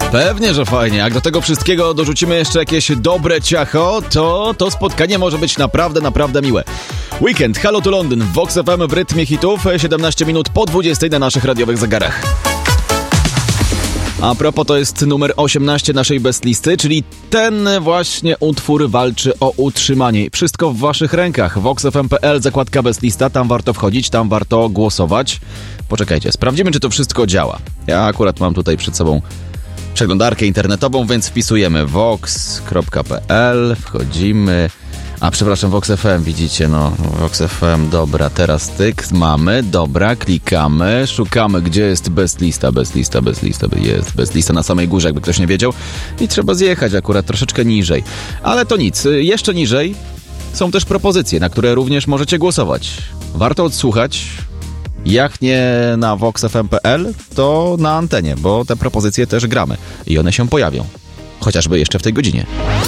Pewnie, że fajnie. Jak do tego wszystkiego dorzucimy jeszcze jakieś dobre ciacho, to spotkanie może być naprawdę, naprawdę miłe. Weekend, Hello to London, Vox FM w rytmie hitów, 17 minut po 20 na naszych radiowych zegarach. A propos, to jest numer 18 naszej best listy, czyli ten właśnie utwór walczy o utrzymanie. Wszystko w waszych rękach. voxfm.pl, zakładka best lista, tam warto wchodzić, tam warto głosować. Poczekajcie, sprawdzimy, czy to wszystko działa. Ja akurat mam tutaj przed sobą przeglądarkę internetową, więc wpisujemy vox.pl, wchodzimy. A przepraszam, Vox FM, widzicie, no, Vox FM, dobra, teraz tyk, mamy, dobra, klikamy, szukamy, gdzie jest best lista, jest best lista na samej górze, jakby ktoś nie wiedział, i trzeba zjechać akurat troszeczkę niżej, ale to nic, jeszcze niżej są też propozycje, na które również możecie głosować. Warto odsłuchać, jak nie na voxfm.pl, to na antenie, bo te propozycje też gramy i one się pojawią, chociażby jeszcze w tej godzinie.